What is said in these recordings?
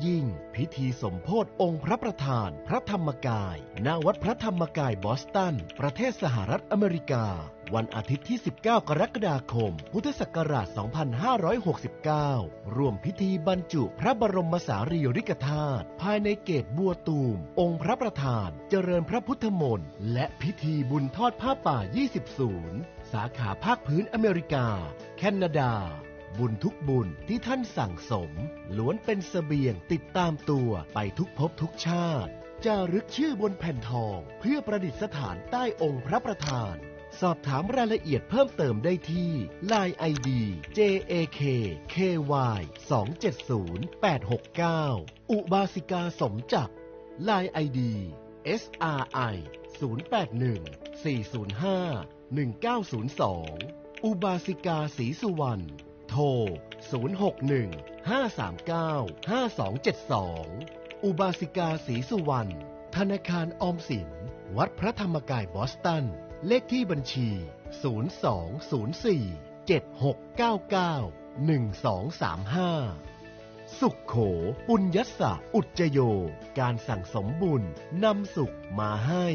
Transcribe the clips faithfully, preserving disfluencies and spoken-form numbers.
ยิ่งพิธีสมโภชองค์พระประธานพระธรรมกายณวัดพระธรรมกายบอสตันประเทศสหรัฐอเมริกาวันอาทิตย์ที่สิบเก้ากรกฎาคมพุทธศักราชสองพันห้าร้อยหกสิบเก้าร่วมพิธีบรรจุพระบรมสารีริกธาตุภายในเกศบัวตูมองค์พระประธานเจริญพระพุทธมนต์และพิธีบุญทอดผ้าป่ายี่สิบศูนย์สาขาภาคพื้นอเมริกาแคนาดาบุญทุกบุญที่ท่านสั่งสมล้วนเป็นเสบียงติดตามตัวไปทุกภพทุกชาติจารึกชื่อบนแผ่นทองเพื่อประดิษฐานใต้องค์พระประธานสอบถามรายละเอียดเพิ่มเติมได้ที่ ไลน์ ไอ ดี เจ เอ เค เค วาย สอง เจ็ด ศูนย์ แปด หก เก้า อุบาสิกาสมจักร ไลน์ ไอ ดี เอส อาร์ ไอ ศูนย์ แปด หนึ่ง สี่ ศูนย์ ห้า หนึ่ง เก้า ศูนย์ สอง อุบาสิกาศรีสุวรรณโทร ศูนย์ หก หนึ่ง ห้า สาม เก้า ห้า สอง เจ็ด สอง อุบาสิกาศรีสุวรรณธนาคารออมสินวัดพระธรรมกายบอสตันเลขที่บัญชี ศูนย์ สอง ศูนย์ สี่ เจ็ด หก เก้า เก้า หนึ่ง สอง สาม ห้า สุขโขปุญญัสสะอุจจโยการสั่งสมบุญนำสุขมาให้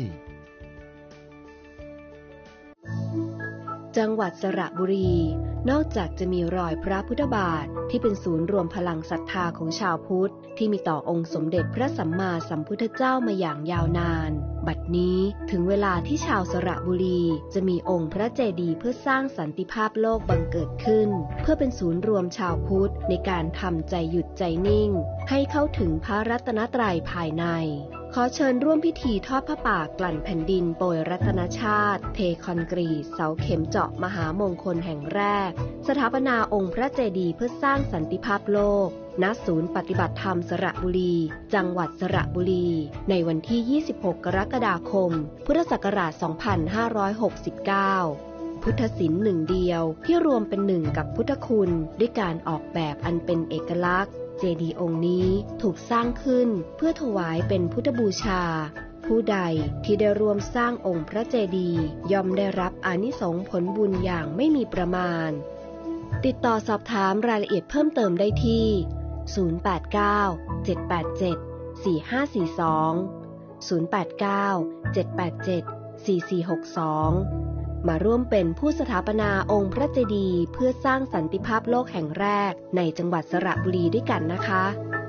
จังหวัดสระบุรีนอกจากจะมีรอยพระพุทธบาทที่เป็นศูนย์รวมพลังศรัทธาของชาวพุทธที่มีต่อองค์สมเด็จพระสัมมาสัมพุทธเจ้ามาอย่างยาวนานบัดนี้ถึงเวลาที่ชาวสระบุรีจะมีองค์พระเจดีย์เพื่อสร้างสันติภาพโลกบังเกิดขึ้นเพื่อเป็นศูนย์รวมชาวพุทธในการทำใจหยุดใจนิ่งให้เข้าถึงพระรัตนตรัยภายในขอเชิญร่วมพิธีทอดผ้าป่ากลั่นแผ่นดินโปรยรัตนชาติเทคอนกรีตเสาเข็มเจาะมหามงคลแห่งแรกสถาปนาองค์พระเจดีย์เพื่อสร้างสันติภาพโลกณศูนย์ปฏิบัติธรรมสระบุรีจังหวัดสระบุรีในวันที่ ยี่สิบหก กรกฎาคม พุทธศักราช สองพันห้าร้อยหกสิบเก้า พุทธศิลป์หนึ่งเดียวที่รวมเป็นหนึ่งกับพุทธคุณด้วยการออกแบบอันเป็นเอกลักษณ์เจดีย์องค์นี้ถูกสร้างขึ้นเพื่อถวายเป็นพุทธบูชาผู้ใดที่ได้ร่วมสร้างองค์พระเจดีย์ย่อมได้รับอานิสงส์ผลบุญอย่างไม่มีประมาณติดต่อสอบถามรายละเอียดเพิ่มเติมได้ที่ศูนย์ แปด เก้า เจ็ด แปด เจ็ด สี่ ห้า สี่ สอง ศูนย์ แปด เก้า เจ็ด แปด เจ็ด สี่ สี่ หก สองมาร่วมเป็นผู้สถาปนาองค์พระเจดีย์เพื่อสร้างสันติภาพโลกแห่งแรกในจังหวัดสระบุรีด้วยกันนะคะ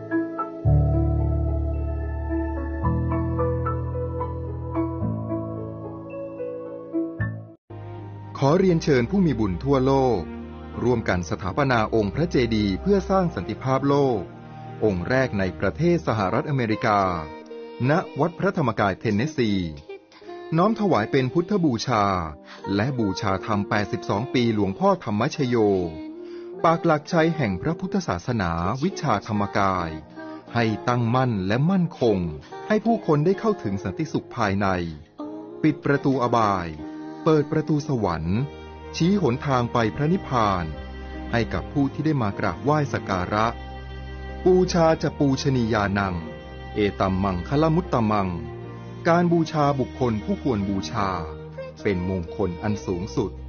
ขอเรียนเชิญผู้มีบุญทั่วโลกร่วมกันสถาปนาองค์พระเจดีย์เพื่อสร้างสันติภาพโลกองค์แรกในประเทศสหรัฐอเมริกาณวัดพระธรรมกายเทนเนสซีน้อมถวายเป็นพุทธบูชาและบูชาธรรมแปดสิบสองปีหลวงพ่อธรรมชโยปากหลักชัยแห่งพระพุทธศาสนาวิชาธรรมกายให้ตั้งมั่นและมั่นคงให้ผู้คนได้เข้าถึงสันติสุขภายในปิดประตูอบายเปิดประตูสวรรค์ชี้หนทางไปพระนิพพานให้กับผู้ที่ได้มากราบไหว้สักการะบูชาจะปูชนียานังเอตัมมังคลมุตตมังการบูชาบุคคลผู้ควรบูชาเป็นมงคลอันสูงสุด